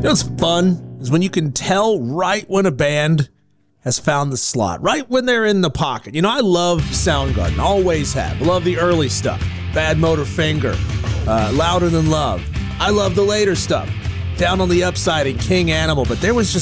You know what's fun is when you can tell right when a band has found the slot, right when they're in the pocket. You know, I love Soundgarden, always have. Love the early stuff. Bad Motor Finger, Louder Than Love. I love the later stuff. Down on the Upside and King Animal, but there was just